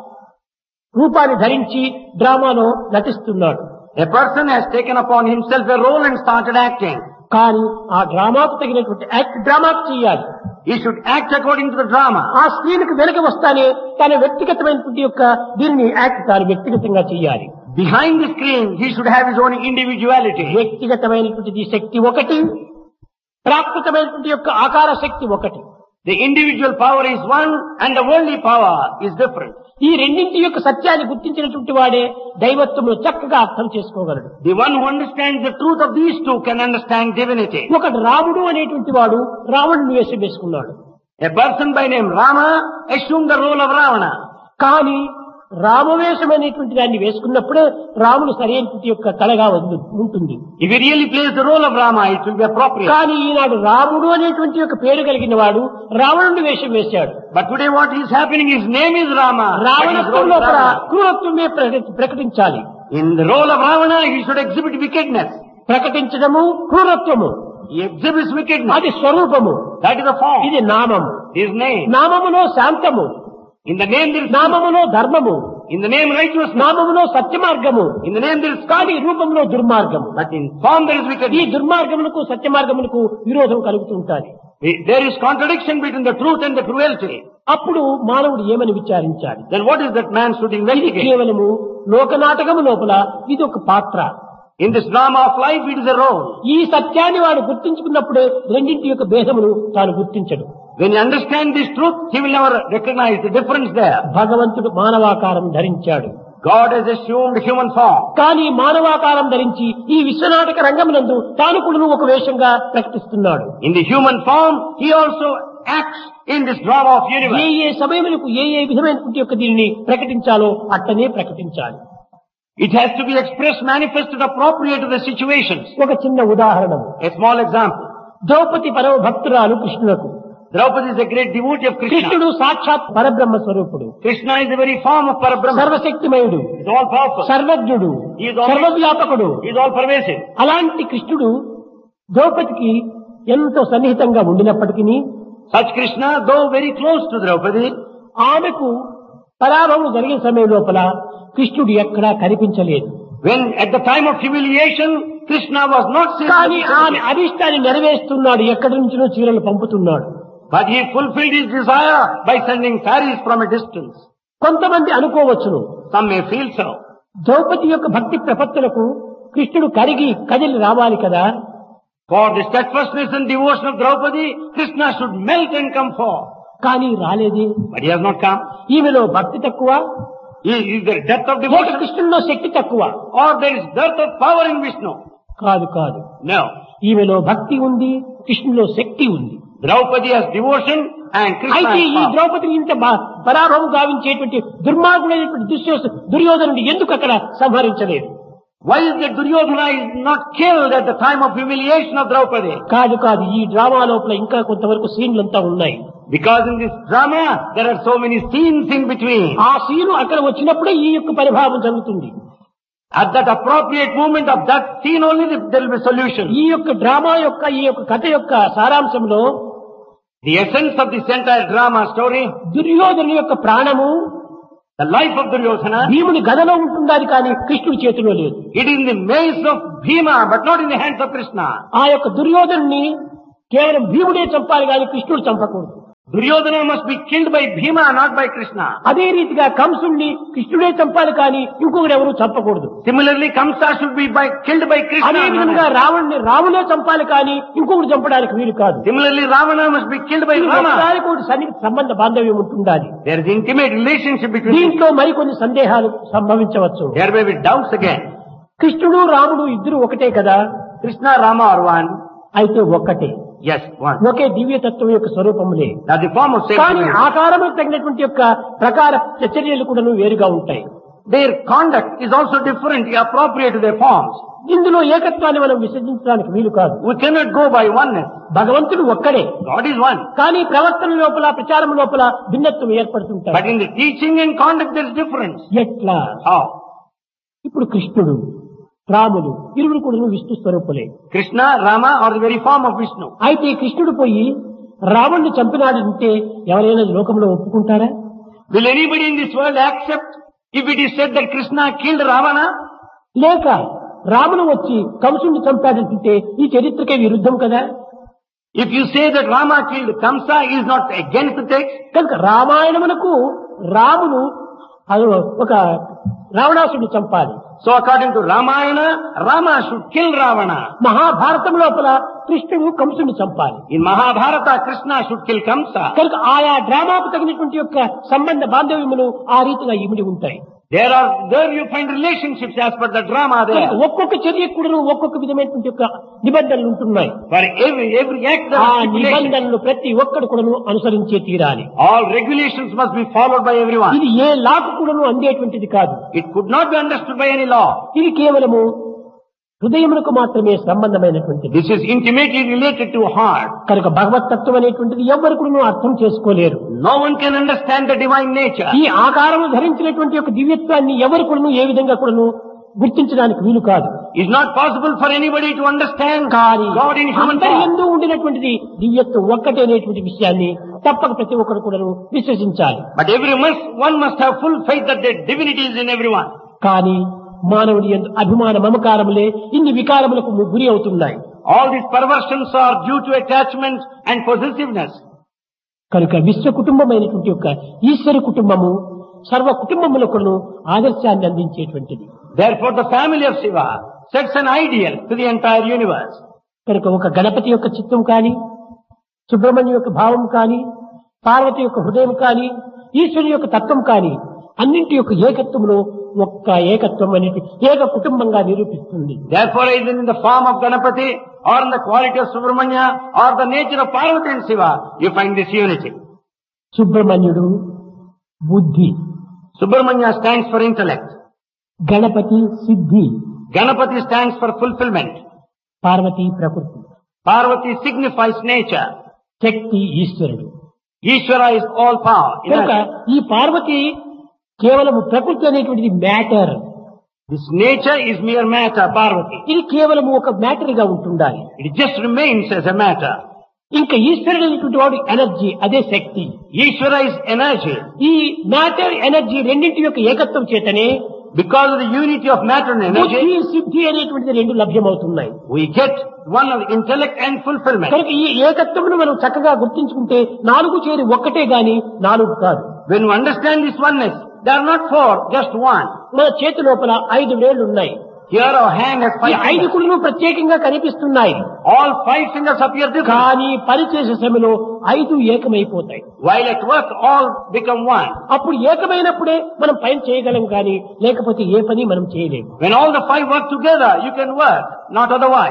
రూపాన్ని ధరించి డ్రామాలో నటిస్తున్నాడు. A person has taken upon himself a role and started acting. కానీ ఆ డ్రామాకు తగినటువంటి యాక్ట్ డ్రామాకు చేయాలి. He should act according to the drama. ఆ స్క్రీన్కి వెనక వస్తానే తన వ్యక్తిగతమైనటువంటి యొక్క దీనిని యాక్ట్ తాను వ్యక్తిగతంగా చేయాలి. Behind the screen, he should have his own individuality. వ్యక్తిగతమైనటువంటి శక్తి ఒకటి, ప్రాకృతమైనటువంటి యొక్క ఆకార శక్తి ఒకటి. The individual power is one and the worldly power is different. ఈ రెండింటి యొక్క సత్యాన్ని గుర్తించినటువంటి వాడే దైవత్వము చక్కగా అర్థం చేసుకోగలడు. The one who understands the truth of these two can understand divinity. ఒకడు రాముడు అనేటువంటి వాడు రావణుని వేషం వేసుకున్నాడు. A person by name Rama assumed the role of Ravana. కానీ రామవేషం అనేటువంటి దాన్ని వేసుకున్నప్పుడే రాముడు సరైనటువంటి యొక్క కళగా ఉంటుంది. If he really plays the role of Rama, it will be appropriate. కానీ ఈనాడు రాముడు అనేటువంటి యొక్క పేరు కలిగిన వాడు రావణుడి వేషం వేశాడు. But today what is happening, his name is Rama. but his రావణత్వంలో role is Ravana. క్రూరత్వమే ప్రకటించాలి. In the role of Ravana, he should exhibit wickedness. ప్రకటించడము క్రూరత్వము, He exhibits wickedness. అది స్వరూపము, That is the form. ఇది నామము. His name. నామములో శాంతము, In the name there is నామములో ధర్మము, In the name righteousness. నామములో సత్య మార్గము, In the name there is కానీ రూపంలో దుర్మార్గము. But in form there is ఈ wickedness. దుర్మార్గములకు సత్య మార్గములకు విరోధం కలుగుతుంటాది. There is contradiction between the truth and the cruelty. అప్పుడు మానవుడు ఏమని విచారించాలి? Then what is that man should ఇది investigate? కేవలము లోకనాటకము లోపల ఇది ఒక పాత్ర. In this drama of life, it is a role. ఈ సత్యాన్ని వాడు గుర్తించుకున్నప్పుడే రెండింటి యొక్క భేదమును తాను గుర్తించడు. When you understand this truth, he will never recognize the difference there. భగవంతుడు మానవాకారం ధరించాడు. God has assumed human form. కానీ మానవాకారం ధరించి ఈ విశ్వనాటక రంగమునందు తాను కూడా ఒక వేషంగా ప్రకటిస్తున్నాడు. In the human form, he also acts in this drama of A universe. ఏ సమయములకు ఏ ఏ విధమైనటువంటి యొక్క దీనిని ప్రకటించాలో అట్టనే ప్రకటించాలి. It has to be expressed, manifested, appropriate to the situations. ఒక చిన్న ఉదాహరణ, A small example. ద్రౌపది పరమ భక్తురాలు కృష్ణులకు. Draupadi is a great devotee of Krishna. కృష్ణుడు సాక్షాత్ పరబ్రహ్మ స్వరూపుడు, Krishna is the very form of Parabrahma. సర్వశక్తిమయుడు, He is all powerful. సర్వజ్ఞుడు, He is all సర్వవ్యాపకుడు. He is all pervasive. అలాంటి కృష్ణుడు ద్రౌపదికి ఎంతో సన్నిహితంగా ఉండినప్పటికీ Such Krishna, though very close to Draupadi, ఆమెకు పరాభవం జరిగిన సమయం లోపల కృష్ణుడు ఎక్కడా కనిపించలేదు. when at the time of humiliation, Krishna was not seen. కానీ ఆమె అభిష్టాన్ని నెరవేరుస్తున్నాడు, ఎక్కడి నుంచినో చీరలు పంపుతున్నాడు. But he fulfilled his desire by sending saris from a distance. కొంతమంది అనుకోవచ్చును, Some may feel so. Draupadi యొక్క భక్తి ప్రపత్తులకు కృష్ణుడు కరిగి కదిలి రావాలి కదా. For the steadfastness and devotion of Draupadi, Krishna should melt and come forth. కానీ రాలేదే. But he has not come. ఈమెలో భక్తి తక్కువ, Is there depth of లేక devotion? కృష్ణుల్లో శక్తి తక్కువ? Or there is dearth of power in Vishnu? కాదు కాదు, No. ఈమెలో భక్తి ఉంది, కృష్ణులో శక్తి ఉంది. Draupadi has devotion and Krishna అయితే is ఈ power. ద్రౌపదిని ఇంత పరాభవం గావించేటువంటి దుర్మార్గుడైనటువంటి దుర్యోధనుడు ఎందుకు అక్కడ సంహరించలేదు? Why is that Duryodhana is not killed at the time of humiliation of Draupadi? కాదు ఈ డ్రామా లోపల ఇంకా కొంతవరకు సీన్లంతా ఉన్నాయి. Because in this drama, there are so many scenes in between. ఆ సీను అక్కడ వచ్చినప్పుడే ఈ యొక్క పరిభావం జరుగుతుంది. At that appropriate moment of that scene only, there will be solution. ఈ యొక్క డ్రామా యొక్క ఈ యొక్క కథ యొక్క సారాంశంలో The essence of this entire drama story, దుర్యోధను యొక్క ప్రాణము the life of Duryodhana, భీముని గదలో ఉంటుండాలి కానీ కృష్ణుడి చేతిలో లేదు. it is in the maze of Bhima, but not in the hands of Krishna. ఆ యొక్క దుర్యోధనుని కేవలం భీముడే చంపాలి కానీ కృష్ణుడు చంపకూడదు. Duryodhana must be killed by Bhima, not by Krishna. అదే రీతిగా కంసుడిని కృష్ణుడే చంపాలి కానీ ఇంకొకరు ఎవరు చంపకూడదు. Similarly, Kamsa should be killed by Krishna. అదే విధంగా రావణుని రాములే చంపాలి కానీ ఇంకొకరు చంపడానికి వీలు కాదు. Similarly, Ravana must be killed by Rama. ఒకదానికి ఒకటి సన్నిహిత సంబంధ బాంధవ్యం ఉంటుండాలి. There is intimate relationship between them. దీంట్లో మరికొన్ని సందేహాలు సంభవించవచ్చు. There may be doubts again. కృష్ణుడు రాముడు ఇద్దరు ఒకటే కదా? Krishna, Rama are one. అయితే ఒక్కటే, Yes, one. ఒకే దివ్యతత్వం యొక్క స్వరూపములే. Now the form of same కానీ divinity. ఆకారము తగినటువంటి యొక్క ప్రకార చర్యలు కూడా వేరుగా ఉంటాయి. Their conduct is also different, appropriate to their forms. ఇందులో ఏకత్వాన్ని మనం విసర్జించడానికి వీలు కాదు. We cannot go by oneness. భగవంతుడు ఒక్కడే, God is one. కానీ ప్రవర్తన లోపల ప్రచారం లోపల భిన్నత్వం ఏర్పడుతుంటాయి. But in the teaching and conduct there is difference. ఎట్లా? How? ఇప్పుడు కృష్ణుడు రాముడు ఇరువురు కూడా Vishnu స్వరూపులే. Krishna, Rama are the very form of Vishnu. అయితే కృష్ణుడు పోయి రావణ్ణి చంపినాడంటే ఎవరైనా లోకంలో ఒప్పుకుంటారా? Will anybody in this world accept if it is said that Krishna killed Ravana? లేక రాముడు వచ్చి కంసుడిని చంపాడంటే ఈ చరిత్రకే విరుద్ధం కదా? If you say that Rama killed Kamsa, is not against the text. కనుక రామాయణమునకు రాముడు ఒక రావణాసుడిని చంపాలి. So according to Ramayana, Rama should kill Ravana. Mahabharatam లోపల కృష్ణుడు కంసుడిని చంపాలి. In Mahabharata, Krishna should kill Kamsa. కనుక ఆయా డ్రామాకు తగినటువంటి యొక్క సంబంధ బాంధవ్యములు ఆ రీతిగా ఇమిడి ఉంటాయి. There you find relationships as per the drama there. కనుక ఒక్కొక్క చర్యకు కూడా ఒక్కొక్క విధమైనటువంటి యొక్క నిబంధనలు ఉంటున్నాయి. For every act there ఆ are stipulations. నిబంధనలు ప్రతి ఒక్కడు కూడా అనుసరించే తీరాలి. All regulations must be followed by everyone. ఇది ఏ లాకు కూడా అందేటువంటిది కాదు. It could not be understood by any law. ఇది కేవలము హృదయమునకు మాత్రమే సంబంధమైనటువంటిది. This is intimately related to heart. కనుక భగవతత్వం అనేటువంటిది ఎవరు కూడా అర్థం చేసుకోలేరు. No one can understand the divine nature. ఈ ఆకారము ధరించినటువంటి యొక్క దివ్యత్వాన్ని ఎవరు కూడా ఏ విధంగా కూడా గుర్తించడానికి వీలు కాదు. It's not possible for anybody to understand కానీ God in human అందరి form. యందు ఉండినటువంటిది దివ్యత్వం ఒక్కటే అనేటువంటి విషయాన్ని తప్పక ప్రతి ఒక్కరు కూడా విశ్వసించాలి. But one must have full faith that the divinity is in everyone. కానీ మానవుడి యందు అభిమాన మమకారములే ఇన్ని వికారములకు గురి అవుతున్నాయి. All these perversions are due to attachment and possessiveness. కనుక విశ్వ కుటుంబమైనటువంటి యొక్క ఈశ్వర కుటుంబము సర్వ కుటుంబములకు ఆదర్శాన్ని అందించేటువంటిది. Therefore the family of Shiva sets an ideal to the entire universe. కనుక ఒక గణపతి యొక్క చిత్తం కానీ, సుబ్రహ్మణ్యం యొక్క భావం కానీ, పార్వతి యొక్క హృదయం కానీ, ఈశ్వరుని యొక్క తత్వం కానీ అన్నింటి యొక్క ఏకత్వంలో ఒక్క ఏకత్వం అనేది ఏక కుటుంబంగా నిరూపిస్తుంది. Therefore either in the form of Ganapati or in the quality of Subramanya or the nature of Parvati and Shiva, you find this unity. సుబ్రహ్మణ్యుడు బుద్ధి, Subramanya stands for intellect. Ganapati Siddhi, Ganapati stands for fulfillment. Parvati ప్రకృతి, Parvati signifies nature. శక్తి ఈశ్వరుడు. Ishvara is all power. కనుక ఈ పార్వతి కేవలం ప్రకృతి అనేటువంటిది matter. This nature is mere matter, Parvati. ఇది కేవలం ఒక మ్యాటర్ గా ఉంటుండాలి. It just remains as a matter. ఇంకా ఈశ్వరుడు అనేటువంటి వాడు ఎనర్జీ, అదే శక్తి. Ishvara is energy. ఈ మ్యాటర్ ఎనర్జీ రెండింటి యొక్క ఏకత్వం చేతనే Because of the unity of matter and బుద్ధి energy, సిద్ధి అనేటువంటిది రెండు లభ్యమవుతున్నాయి. we get one of intellect and fulfillment. కనుక ఈ ఏకత్వమును మనం చక్కగా గుర్తించుకుంటే నాలుగు చేరి ఒక్కటే గాని నాలుగు కాదు. When we understand this oneness, they are not four, just one. మన చేతి లోపల 5 వేళ్లు ఉన్నాయి. Here our hand has ఈ 5 5 fingers. కుళ్ళు ప్రత్యేకంగా కనిపిస్తున్నాయి. All 5 fingers appear different. కానీ పనిచేసే సమయంలో 5 ఏకమైపోతాయి. While at work, all become one. అప్పుడు ఏకమైనప్పుడే మనం పని చేయగలం కానీ లేకపోతే ఏ పని మనం చేయలేము. When all the 5 work together, you can work, not otherwise.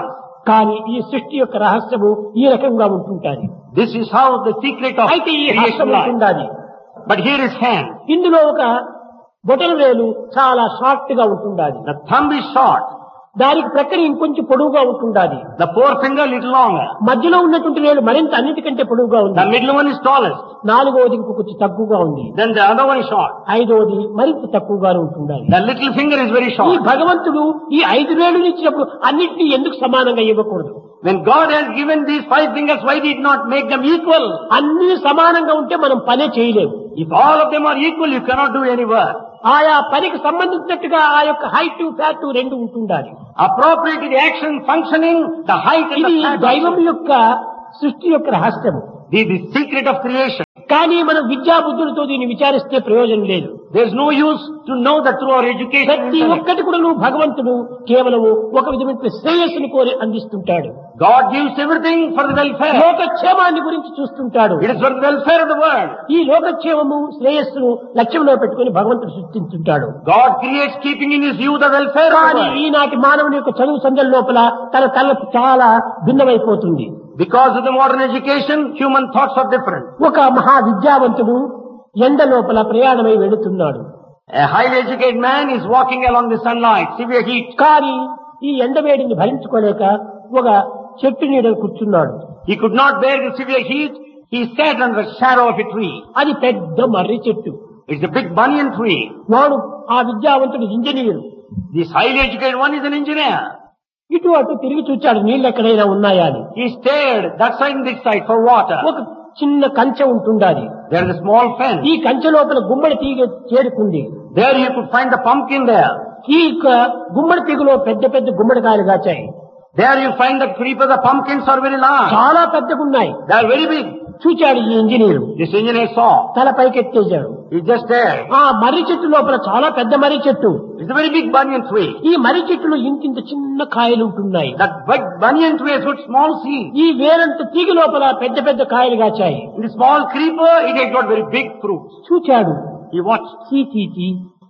కానీ ఈ సృష్టి యొక్క రహస్యము ఈ రకంగా ఉంటుంటాది. This is how the secret of అయితే ఈ creation హస్తం lies. ఉంటుండాలి. But here is hand. ఇందులో ఒక బొటన వేలు చాలా షార్ట్ గా ఉంటుండాలి. The thumb is short. దానికి ప్రక్కన ఇంకొంచెం పొడవుగా ఉంటుండాలి. The forefinger little longer. మధ్యలో ఉన్నటువంటి వేలు మరింత అన్నిటికంటే పొడవుగా ఉంది. The middle one is tallest. నాలుగవది ఇంకొంచెం తక్కువగా ఉంది. Then the other one is short. ఐదవది మరింత తక్కువగానే ఉంటుండాలి. The little finger is very ఈ short. భగవంతుడు ఈ 5 వేలు ఇచ్చినప్పుడు అన్నిటినీ ఎందుకు సమానంగా ఇవ్వకూడదు? When God has given these 5 fingers, why did not make them equal? అన్ని సమానంగా ఉంటే మనం పనే చేయలేము. If all of them are equal, you cannot do any work. ఆయా పనికి సంబంధించినట్టుగా ఆ యొక్క హైట్ ఫ్యాట్ రెండు ఉంటుండాలి. Appropriate to the action functioning, the height and ఇది the fat. దైవం యొక్క సృష్టి యొక్క రహస్యము. The secret of creation. కానీ మనం విద్యా బుద్ధులతో దీన్ని విచారిస్తే ప్రయోజనం లేదు. There is no use to know that through our education. ప్రతి ఒక్కటి కూడా భగవంతుడు కేవలము ఒక విధమైన శ్రేయస్సును కోరి అందిస్తుంటాడు. God gives everything for the welfare. లోకక్షేమాన్ని గురించి చూస్తుంటాడు. It is for the welfare of the world. ఈ లోకక్షేమము శ్రేయస్సును లక్ష్యంలో పెట్టుకుని భగవంతుడు సృష్టించుంటాడు. God creates keeping in his view the welfare of the కానీ world. ఈనాటి మానవుని యొక్క చదువు సంధ్యల లోపల తన తలపు చాలా భిన్నమైపోతుంది. Because of the modern education, human thoughts are different. ఒక మహా విద్యావంతుడు ఎండ లోపల ప్రయాణమై వెళుతున్నాడు. A highly educated man is walking along the sunlight, severe heat. కానీ ఈ ఎండవేడిని భరించుకోలేక ఒక చెట్టు నీడను కూర్చున్నాడు. He could not bear the severe heat. He sat under the shadow of a tree. అది పెద్ద మర్రి చెట్టు. It's a big banyan tree. వాడు ఆ విద్యావంతుడు engineer. This highly educated one is an engineer. ఇటు అటు తిరిగి చూచాడు నీళ్ళు ఎక్కడైనా ఉన్నాయా అని. He stared that side and this side for water. ఒక చిన్న కంచె ఉంటుండాలి. There is a small fence. ఈ కంచె లోపల గుమ్మడి తీగ చేరుకుంది. There you could find the pumpkin there. ఈ గుమ్మడి తీగలో పెద్ద పెద్ద గుమ్మడికాయలు కాచాయి. There you find the creeper, the pumpkins are very large. చాలా పెద్దగా ఉన్నాయి. They are very big. చూచాడు ఈ ఇంజనీరు. This engineer saw. తల పైకెత్తేశాడు. He just stared. ఆ మర్రి చెట్టు లోపల చాలా పెద్ద మర్రి చెట్టు. It's a very big banyan tree. ఈ మర్రి చెట్టులో ఇంతింత చిన్న కాయలు ఉంటున్నాయి. That big banyan tree has got small seeds. ఈ వేరంత తీగ లోపల పెద్ద పెద్ద కాయలు కాచాయి. In the small creeper, it has got very big fruits. చూచాడు. He watched. చీ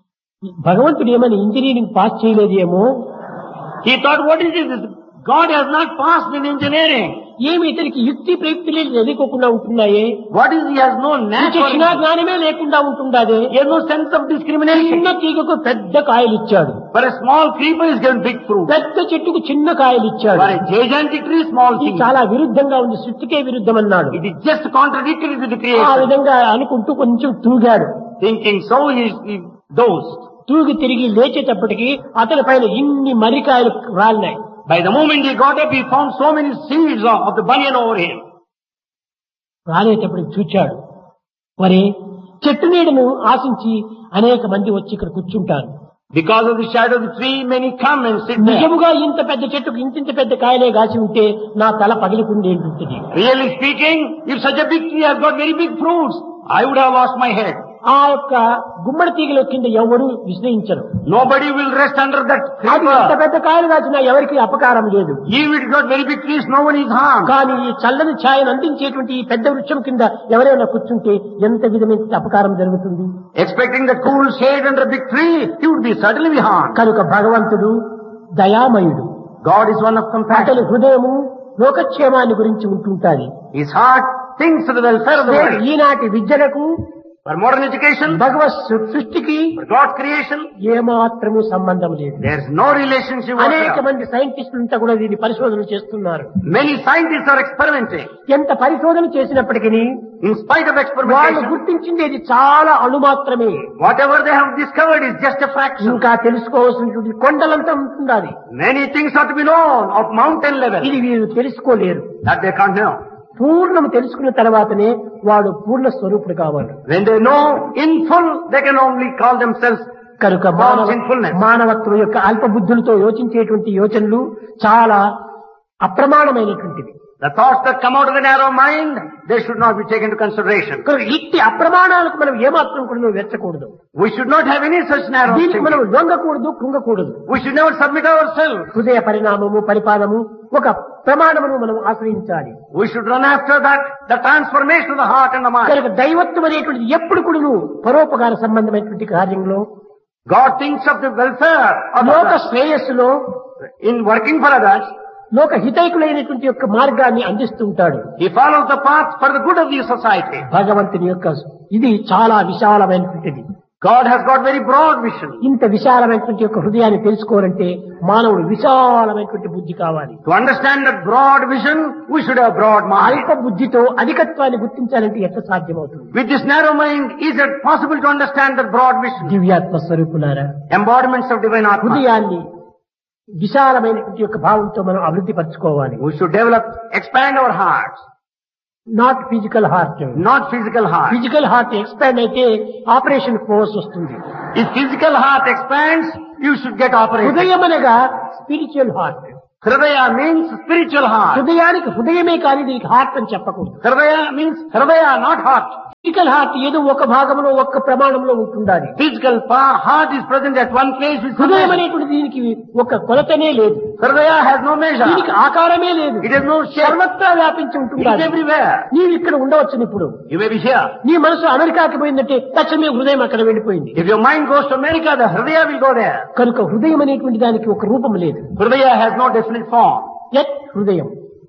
భగవంతుడు ఏమని engineering pass చేయలేదేమో. He thought, what is this? God has not passed in engineering. ఏమి ఇతనికి యుక్తి ప్రయుక్తులే తెలియకోకుండా ఉంటున్నాయే. What is he has no natural. జ్ఞానమే లేకుండా ఉంటుండాదే. He has no sense of discrimination. చిన్న తీగకు పెద్ద కాయలు ఇచ్చాడు. But a small creeper is given big fruit. పెద్ద చెట్టుకు చిన్న కాయలు ఇచ్చాడు. But a gigantic tree, small ఇది seed. చాలా విరుద్ధంగా ఉంది. సృష్టికే విరుద్ధం అన్నాడు. It is just contradictory to the ఆ creation. విధంగా అనుకుంటూ కొంచెం తూగాడు. Thinking so, he dozed. తూగి తిరిగి లేచేటప్పటికి అతని పైన ఇన్ని మర్రికాయలు రాలినాయి. By the moment he got up, he found so many seeds of the banyan over him. రాలేటప్పటికి చూచాడు. మరి చెట్టు నీడను ఆశించి అనేక మంది వచ్చి ఇక్కడ కూర్చుంటారు. Because of the shadow of the tree, many come and sit there. నిజముగా ఇంత పెద్ద చెట్టుకు ఇంత పెద్ద కాయలే కాసి ఉంటే నా తల పగిలికుండి ఉంటుంది. Really speaking, if such a big tree has got very big fruits, I would have lost my head. ఆ యొక్క గుమ్మడి తీగల కింద ఎవరు విశ్రయించరు. Nobody will rest under that అది ఎంత creeper. పెద్ద కాయలు కాసినా ఎవరికి అపకారం లేదు. If it got very big trees, no one is harmed. కానీ ఈ చల్లని ఛాయను అందించేటువంటి ఈ పెద్ద వృక్షం కింద ఎవరైనా కూర్చుంటే ఎంత విధమైన అపకారం జరుగుతుంది. Expecting the cool shade under a big tree, he would be certainly be harmed. కనుక భగవంతుడు దయామయుడు. God is one of compassion. అతని హృదయము లోకక్షేమాన్ని గురించి ఉంటుంటాది. His heart thinks of the welfare of the world. ఈనాటి విద్యలకు For modern education, భగవత్ సృష్టికి for God's creation, ఏమాత్రము సంబంధం లేదు. there is no relationship అనేక whatsoever. మంది సైంటిస్టులంతా కూడా దీన్ని పరిశోధన చేస్తున్నారు. Many scientists are experimenting. ఎంత పరిశోధన చేసినప్పటికీ In spite of వాళ్ళు experimentation, గుర్తించింది ఇది చాలా అణు మాత్రమే. whatever they have discovered is just a fraction. ఇంకా తెలుసుకోవాల్సినటువంటి కొండలంతా ఉంటున్నది. Many things are to be known of mountain level ఇది వీరు తెలుసుకోలేరు. that they can't know. పూర్ణం తెలుసుకున్న తర్వాతనే వాడు పూర్ణ స్వరూపుడు కావాలి. When they know in full, they can only call themselves కనుక మానవత్వం యొక్క అల్ప బుద్ధులతో యోచించేటువంటి యోచనలు చాలా అప్రమాణమైనటువంటివి. the thoughts that come out of the narrow mind, they should not be taken into consideration. ఇట్టి అప్రమాణాలకు మనం ఏమాత్రం కూడా వెచ్చకూడదు. We should not have any such narrow దీనికి మనం thinking. లొంగకూడదు, కృంగకూడదు. We should never submit ourselves. హృదయ పరిణామము పరిపాలనము ఒక ప్రమాణమును మనం ఆశ్రయించాలి. We should run after that, the transformation of the heart and the mind. కనుక దైవత్వం అనేటువంటిది ఎప్పుడు కూడా పరోపకార సంబంధమైనటువంటి కార్యంలో God thinks of the welfare of లోక others. శ్రేయస్సులో In working for others, లోక హితైకులైనటువంటి యొక్క మార్గాన్ని అందిస్తూ ఉంటాడు. He follows the path for the good of the society. భగవంతుని యొక్క ఇది చాలా విశాలమైనటువంటిది. God has got very broad vision. ఇంత విశాలమైనటువంటి యొక్క హృదయాన్ని తెలుసుకోవాలంటే మానవుడు విశాలమైనటువంటి బుద్ధి కావాలి. To understand that broad vision, we should have broad mind. అల్ప బుద్ధితో అధికత్వాన్ని గుర్తించాలంటే ఎట్లా సాధ్యమవుతుంది? With this narrow mind, is it possible to understand that broad vision? దివ్యాత్మ స్వరూపులారా, Embodiments of divine Atma. హృదయాన్ని విశాలమైనటువంటి యొక్క భావంతో మనం అభివృద్ధి పరచుకోవాలి. We should develop, expand our hearts. Not physical heart. Not physical heart. Physical heart expand అయితే operation force వస్తుంది. If physical heart expands, you should get operated. హృదయం అనగా spiritual heart. Hridaya means spiritual heart. హృదయానికి హృదయమే కానీ దీనికి heart అని చెప్పకూడదు. Hridaya means Hridaya, not heart. Physical heart ఏదో ఒక భాగంలో ఒక్క ప్రమాణంలో ఉంటుండాలి. Physical heart is present at one place with some హృదయం measure. అనేటువంటి దీనికి ఒక కొలతనే లేదు. Hridaya has no measure. దీనికి ఆకారమే లేదు. It has no shape. సర్వత్రా వ్యాపించి It is ఉంటుండాలి. everywhere. నీవు ఇక్కడ ఉండవచ్చు. ఇప్పుడు You may be here. నీ మనసు అమెరికాకి పోయిందంటే తక్షణమే హృదయం అక్కడ వెళ్ళిపోయింది. If your mind goes to America, the Hridaya will go there. కనుక హృదయం అనేటువంటి దానికి ఒక రూపం లేదు. Hridaya has no definite form. యత్ హృదయం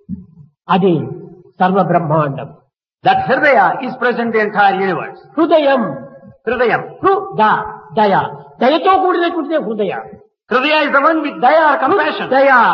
అది సర్వ బ్రహ్మాండం. That Hridaya is present in the entire universe. హృదయం Hridayam. దయ దయతో కూడినటువంటిదే హృదయ. Hridaya is the one with daya or compassion.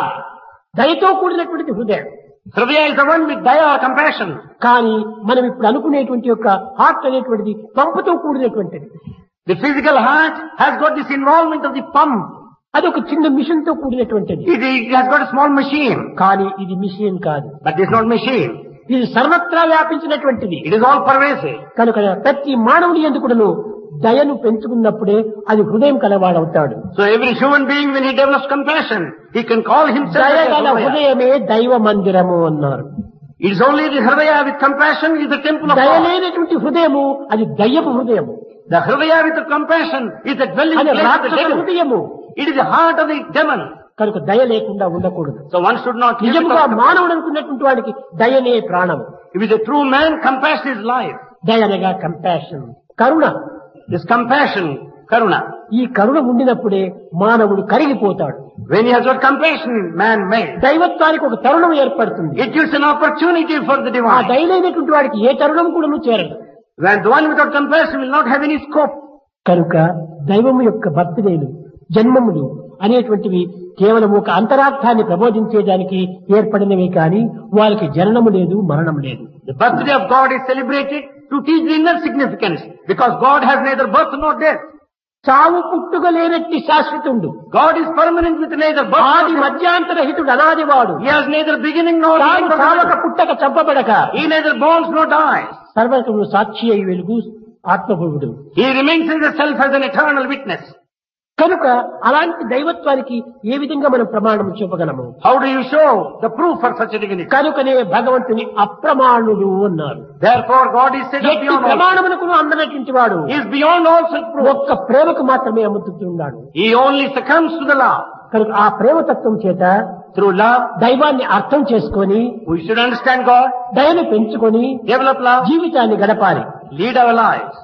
దయతో కూడినటువంటిది హృదయం. Hridaya is the one with daya or compassion. కానీ మనం ఇప్పుడు అనుకునేటువంటి యొక్క హార్ట్ అనేటువంటిది పంపుతో కూడినటువంటిది. The physical heart has got this involvement of the pump. అది ఒక చిన్న మిషన్ తో కూడినటువంటిది. It has got a small machine. కానీ ఇది మిషన్ కాదు. But this is not machine. ఇది సర్వత్రా వ్యాపించినటువంటిది. It is all pervasive. కనుక ప్రతి మానవుని ఎందుకును దయను పెంచుకున్నప్పుడే అది హృదయం కలవాడవుతాడు. So every human being, when he develops compassion, he can call himself దయగల a హృదయమే దైవ మందిరము అన్నారు. It is only the Hridaya with compassion is the temple of God. దయలేనటువంటి హృదయము అది దయ్యపు హృదయము. The Hridaya with the compassion is the dwelling అది place of the రాక్షస devil. హృదయము. It is the heart of the demon. కనుక దయ లేకుండా ఉండకూడదు. So one should not live నిజంగా without compassion. మానవుడు అనుకున్నటువంటి వాడికి దయనే ప్రాణము. If he is a true man, compassion is life. దయ అనగా compassion, Karuna. This compassion, karuna. ఈ కరుణ ఉండినప్పుడే మానవుడు కరిగిపోతాడు. When he has got compassion, man made. దైవత్వానికి ఒక తరుణం ఏర్పడుతుంది. It gives an opportunity for the ఆ divine. దయలేనటువంటి వాడికి ఏ తరుణం కూడా చేరదు. When the one without compassion will not have any scope. కనుక దైవము యొక్క బర్త్డేలు, జన్మములు అనేటువంటివి కేవలం ఒక అంతరార్థాన్ని ప్రబోధించేదానికి ఏర్పడినవి కానీ వారికి జననము లేదు, మరణం లేదు. The birthday of God is celebrated to teach the inner significance, because God has neither birth nor death. చావు పుట్టుక లేనట్టి శాశ్వతుడు. God is permanent with neither birth ఆది nor death. మధ్యాంతరహితుడు, అనాదివాడు. He has neither beginning nor తాను end. చావక పుట్టక చంపబడక He neither borns nor dies. సర్వకము సాక్షి అయి వెలుగు ఆత్మభువుడు. He remains in the self as an eternal witness. కనుక అలాంటి దైవత్వానికి ఏ విధంగా మనం ప్రమాణం చూపగలము? How do you show the proof for such a divinity? కనుకనే భగవంతుని అప్రమాణుడు అన్నారు. Therefore God is said of ఎట్టి beyond all. ప్రమాణమునకు అందనటువంటి వాడు He is beyond all such proof. ఒక్క ప్రేమకు మాత్రమే అమ్ముతున్నాడు. He only succumbs to the love. కనుక ఆ ప్రేమతత్వం చేత Through love, దైవాన్ని అర్థం చేసుకొని we should understand God, దయను పెంచుకొని develop love, జీవితాన్ని గడపాలి. lead our lives.